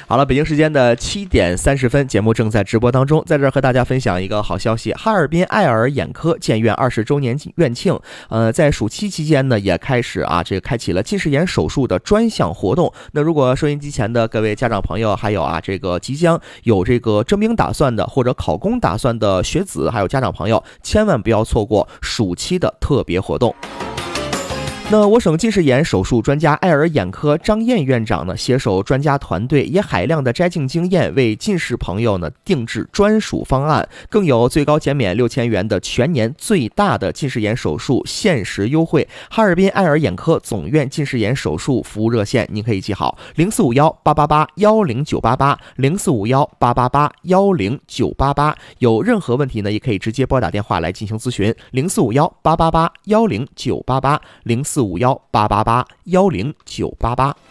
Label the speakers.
Speaker 1: 好了，北京时间的7点30分，节目正在直播当中，在这儿和大家分享一个好消息，哈尔滨爱尔眼科建院20周年院庆，在暑期期间呢，也开始开启了近视眼手术的专项活动。那如果收音机前的各位家长朋友，还有即将有征兵打算的或者考公打算的学子，还有家长朋友，千万不要错过暑期的特别活动。那我省近视眼手术专家爱尔眼科张燕院长呢，携手专家团队，以海量的摘镜经验，为近视朋友呢定制专属方案，更有最高减免6000元的全年最大的近视眼手术限时优惠。哈尔滨爱尔眼科总院近视眼手术服务热线，您可以记好：0451-888-10988，0451-888-10988。有任何问题呢，也可以直接拨打电话来进行咨询：0451-888-10988，0451-888-10988。